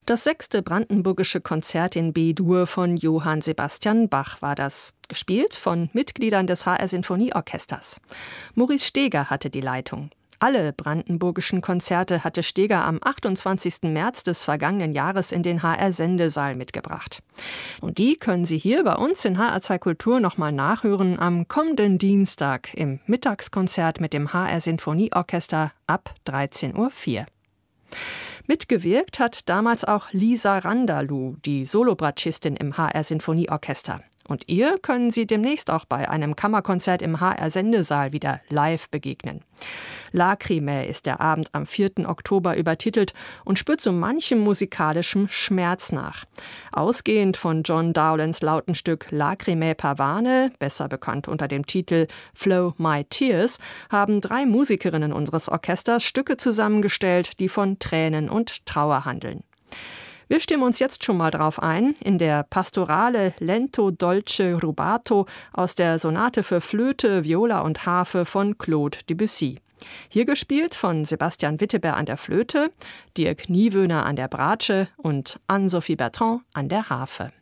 Das 6. Brandenburgische Konzert in B-Dur von Johann Sebastian Bach war das, gespielt von Mitgliedern des HR Sinfonieorchesters. Maurice Steger hatte die Leitung. Alle brandenburgischen Konzerte hatte Steger am 28. März des vergangenen Jahres in den HR-Sendesaal mitgebracht. Und die können Sie hier bei uns in HR2 Kultur nochmal nachhören am kommenden Dienstag im Mittagskonzert mit dem HR Sinfonieorchester ab 13:04 Uhr. Mitgewirkt hat damals auch Lisa Randalou, die Solobratschistin im HR Sinfonieorchester. Und ihr können Sie demnächst auch bei einem Kammerkonzert im HR-Sendesaal wieder live begegnen. Lacrimae ist der Abend am 4. Oktober übertitelt und spürt so manchem musikalischem Schmerz nach. Ausgehend von John Dowlands Lautenstück Lacrimae Pavane, besser bekannt unter dem Titel Flow My Tears, haben 3 Musikerinnen unseres Orchesters Stücke zusammengestellt, die von Tränen und Trauer handeln. Wir stimmen uns jetzt schon mal drauf ein, in der Pastorale Lento Dolce Rubato aus der Sonate für Flöte, Viola und Harfe von Claude Debussy. Hier gespielt von Sebastian Witteber an der Flöte, Dirk Niewöhner an der Bratsche und Anne-Sophie Bertrand an der Harfe.